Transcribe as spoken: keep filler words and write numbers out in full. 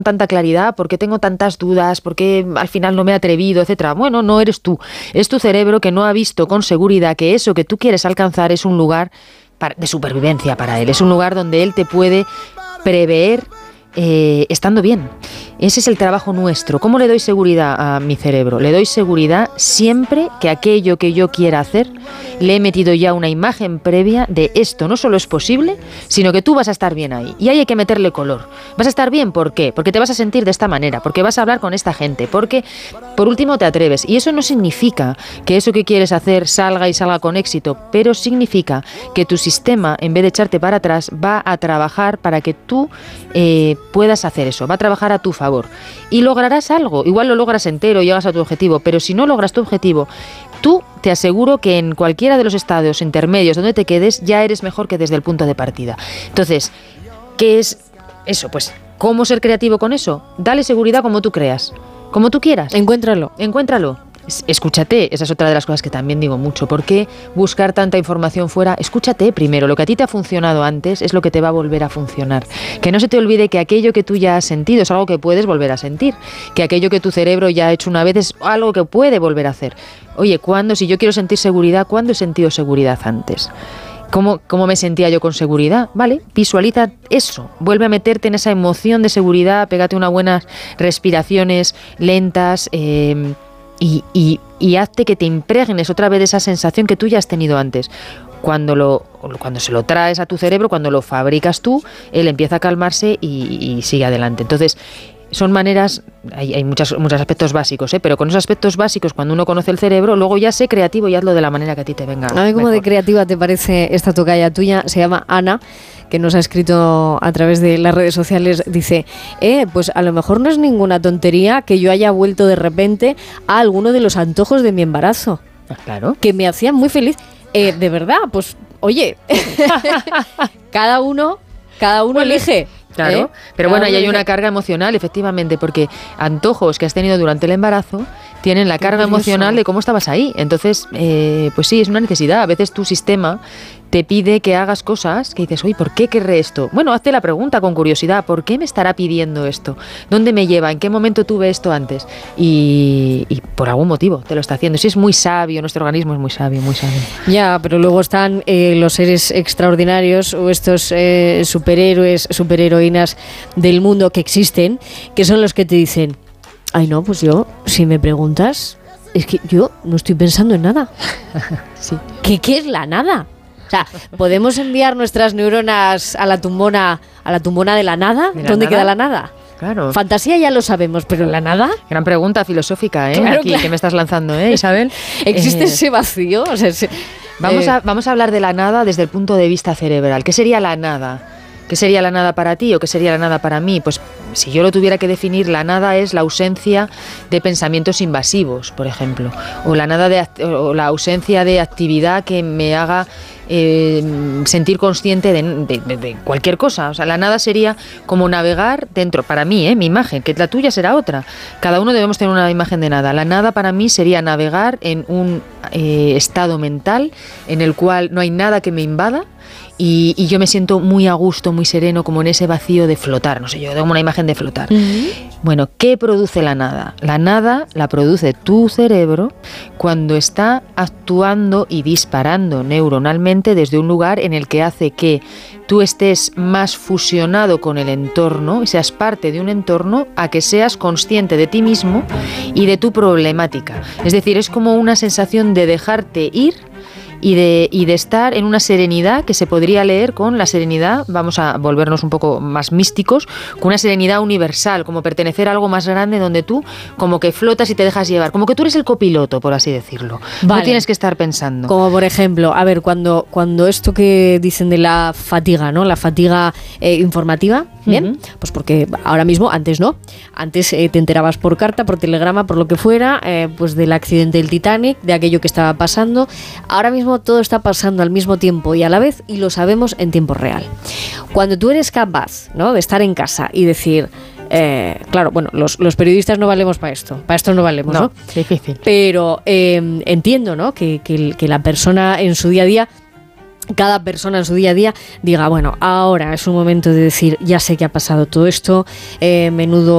tanta claridad? ¿Por qué tengo tantas dudas? ¿Por qué al final no me he atrevido, etcétera? Bueno, no eres tú. Es tu cerebro que no ha visto con seguridad que eso que tú quieres alcanzar es un lugar para, de supervivencia para él. Es un lugar donde él te puede prever eh, estando bien. Ese es el trabajo nuestro. ¿Cómo le doy seguridad a mi cerebro? Le doy seguridad siempre que aquello que yo quiera hacer, le he metido ya una imagen previa de esto no solo es posible, sino que tú vas a estar bien ahí. Y ahí hay que meterle color. ¿Vas a estar bien? ¿Por qué? Porque te vas a sentir de esta manera, porque vas a hablar con esta gente, porque por último te atreves. Y eso no significa que eso que quieres hacer salga y salga con éxito, pero significa que tu sistema, en vez de echarte para atrás, va a trabajar para que tú eh, puedas hacer eso, va a trabajar a tu favor. Y lograrás algo, igual lo logras entero y llegas a tu objetivo, pero si no logras tu objetivo, tú te aseguro que en cualquiera de los estados intermedios donde te quedes, ya eres mejor que desde el punto de partida. Entonces, ¿qué es eso? Pues, ¿cómo ser creativo con eso? Dale seguridad como tú creas, como tú quieras. Encuéntralo. Encuéntralo. Escúchate, esa es otra de las cosas que también digo mucho. ¿Por qué buscar tanta información fuera? Escúchate primero, lo que a ti te ha funcionado antes es lo que te va a volver a funcionar. Que no se te olvide que aquello que tú ya has sentido es algo que puedes volver a sentir, que aquello que tu cerebro ya ha hecho una vez es algo que puede volver a hacer. Oye, ¿cuándo? Si yo quiero sentir seguridad, ¿cuándo he sentido seguridad antes? ¿Cómo, ¿Cómo me sentía yo con seguridad? Vale, visualiza eso, vuelve a meterte en esa emoción de seguridad, pégate unas buenas respiraciones lentas, eh, Y, y, y hazte que te impregnes otra vez de esa sensación que tú ya has tenido antes. Cuando, lo, cuando se lo traes a tu cerebro, cuando lo fabricas tú, él empieza a calmarse y, y sigue adelante. Entonces, son maneras, hay, hay muchas, muchos aspectos básicos, ¿eh? Pero con esos aspectos básicos, cuando uno conoce el cerebro, luego ya sé creativo y hazlo de la manera que a ti te venga. A mí como de creativa te parece esta tocaya tuya, se llama Ana, que nos ha escrito a través de las redes sociales, dice, eh, pues a lo mejor no es ninguna tontería que yo haya vuelto de repente a alguno de los antojos de mi embarazo. Claro. Que me hacían muy feliz. Eh, de verdad, pues, oye, cada uno, cada uno bueno, elige. Claro, ¿eh? Pero cada bueno, ahí hay elige. una carga emocional, efectivamente, porque antojos que has tenido durante el embarazo tienen la carga emocional de cómo estabas ahí. Entonces, eh, pues sí, es una necesidad. A veces tu sistema te pide que hagas cosas que dices, oye, ¿por qué querré esto? Bueno, hazte la pregunta con curiosidad, ¿por qué me estará pidiendo esto? ¿Dónde me lleva? ¿En qué momento tuve esto antes? Y, y por algún motivo te lo está haciendo. Sí, es muy sabio, nuestro organismo es muy sabio, muy sabio. Ya, pero luego están eh, los seres extraordinarios o estos eh, superhéroes, superheroínas del mundo que existen, que son los que te dicen, ay no, pues yo, si me preguntas, es que yo no estoy pensando en nada. Sí. ¿Qué, qué es la nada? O sea, ¿podemos enviar nuestras neuronas a la tumbona, a la tumbona de la nada? ¿De la ¿Dónde nada? queda la nada? Claro. Fantasía ya lo sabemos, pero ¿la nada? Gran pregunta filosófica, ¿eh? Claro, Aquí claro. que me estás lanzando, ¿eh, Isabel? ¿Existe Eh, ese vacío? O sea, ese, vamos, eh, a, vamos a hablar de la nada desde el punto de vista cerebral. ¿Qué sería la nada? ¿Qué sería la nada para ti o qué sería la nada para mí? Pues si yo lo tuviera que definir, la nada es la ausencia de pensamientos invasivos, por ejemplo, o la nada de o la ausencia de actividad que me haga eh, sentir consciente de, de, de cualquier cosa. O sea, la nada sería como navegar dentro, para mí, ¿eh? Mi imagen, que la tuya será otra. Cada uno debemos tener una imagen de nada. La nada para mí sería navegar en un eh, estado mental en el cual no hay nada que me invada. Y, y yo me siento muy a gusto, muy sereno, como en ese vacío de flotar. No sé, yo tengo una imagen de flotar. Uh-huh. Bueno, ¿qué produce la nada? La nada la produce tu cerebro cuando está actuando y disparando neuronalmente desde un lugar en el que hace que tú estés más fusionado con el entorno y seas parte de un entorno a que seas consciente de ti mismo y de tu problemática. Es decir, es como una sensación de dejarte ir y de, y de estar en una serenidad que se podría leer con la serenidad, vamos a volvernos un poco más místicos, con una serenidad universal, como pertenecer a algo más grande donde tú como que flotas y te dejas llevar, como que tú eres el copiloto, por así decirlo. Vale. No tienes que estar pensando. Como por ejemplo, a ver, cuando, cuando esto que dicen de la fatiga, ¿no? La fatiga eh, informativa, ¿bien? Uh-huh. Pues porque ahora mismo, antes no, antes eh, te enterabas por carta, por telegrama, por lo que fuera, eh, pues del accidente del Titanic, de aquello que estaba pasando. Ahora mismo todo está pasando al mismo tiempo y a la vez y lo sabemos en tiempo real. Cuando tú eres capaz, ¿no?, de estar en casa y decir, eh, claro, bueno, los, los periodistas no valemos para esto, para esto no valemos, ¿no? No, difícil. Pero eh, entiendo, ¿no?, que, que, que la persona en su día a día, cada persona en su día a día diga, bueno, ahora es un momento de decir, ya sé que ha pasado todo esto, eh, menudo